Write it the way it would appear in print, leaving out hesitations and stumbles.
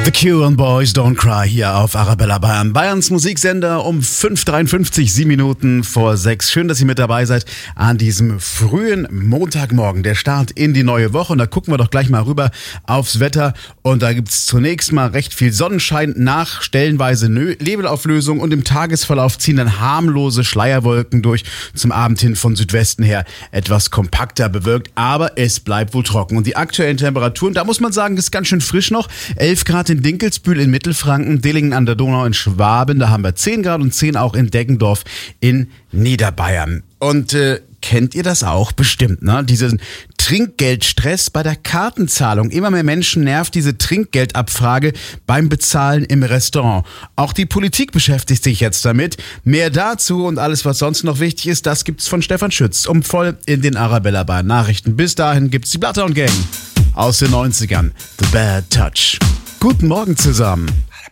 The Cure and Boys Don't Cry hier auf Arabella Bayern. Bayerns Musiksender um 5:53, 7 Minuten vor 6. Schön, dass ihr mit dabei seid an diesem frühen Montagmorgen. Der Start in die neue Woche. Und da gucken wir doch gleich mal rüber aufs Wetter. Und da gibt's zunächst mal recht viel Sonnenschein nach stellenweise Nebelauflösung. Und im Tagesverlauf ziehen dann harmlose Schleierwolken durch. Zum Abend hin von Südwesten her etwas kompakter bewölkt. Aber es bleibt wohl trocken. Und die aktuellen Temperaturen, da muss man sagen, ist ganz schön frisch noch. 11 Grad in Dinkelsbühl in Mittelfranken, Dillingen an der Donau in Schwaben, da haben wir 10 Grad und 10 auch in Deggendorf in Niederbayern. Und kennt ihr das auch bestimmt, ne? Diesen Trinkgeldstress bei der Kartenzahlung. Immer mehr Menschen nervt diese Trinkgeldabfrage beim Bezahlen im Restaurant. Auch die Politik beschäftigt sich jetzt damit. Mehr dazu und alles, was sonst noch wichtig ist, das gibt's von Stefan Schütz voll in den Arabella Bayern Nachrichten. Bis dahin gibt's die Bloodhound Gang aus den 90ern. The Bad Touch. Guten Morgen zusammen.